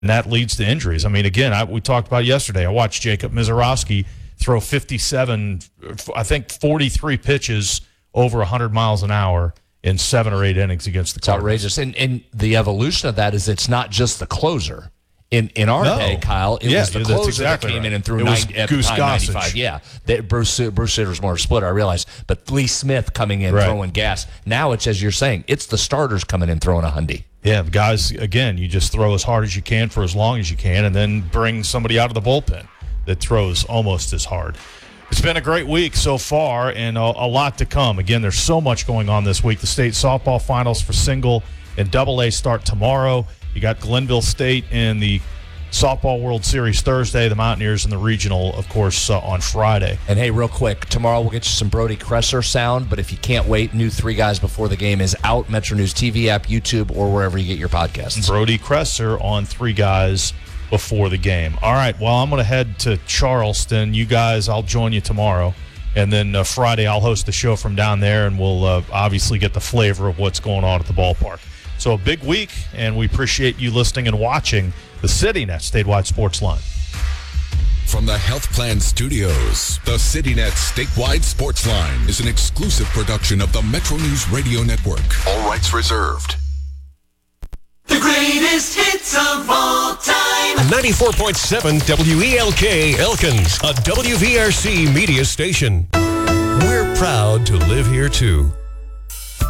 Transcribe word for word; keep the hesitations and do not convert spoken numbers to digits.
and that leads to injuries. I mean, again, I, we talked about it yesterday. I watched Jacob Mizorowski throw fifty-seven, I think forty-three pitches over one hundred miles an hour in seven or eight innings against the It's Cardinals. outrageous. And, and the evolution of that is it's not just the closer. In in our No. day, Kyle, it Yeah, was the that's closer exactly that came right. in and threw It was ninety, at Goose the time, Gossage. ninety-five. Yeah, that Bruce Bruce Sitter's more of a splitter, I realize. But Lee Smith coming in, Right. throwing gas. Now it's, as you're saying, it's the starters coming in, throwing a hundy. Yeah, the guys, again, you just throw as hard as you can for as long as you can and then bring somebody out of the bullpen that throws almost as hard. It's been a great week so far and a, a lot to come. Again, there's so much going on this week. The state softball finals for single and double A start tomorrow. You got Glenville State in the Softball World Series Thursday, the Mountaineers in the regional, of course, uh, on Friday. And hey, real quick, tomorrow we'll get you some Brody Kresser sound, but if you can't wait, new Three Guys Before the Game is out, Metro News T V app, YouTube, or wherever you get your podcasts. Brody Kresser on Three Guys Before the Game. All right, well, I'm going to head to Charleston. You guys, I'll join you tomorrow. And then uh, Friday, I'll host the show from down there, and we'll uh, obviously get the flavor of what's going on at the ballpark. So a big week, and we appreciate you listening and watching the CityNet Statewide Sports Line. From the Health Plan Studios, the CityNet Statewide Sports Line is an exclusive production of the Metro News Radio Network. All rights reserved. The greatest hits of all time. ninety-four point seven W E L K Elkins, a W V R C media station. We're proud to live here too.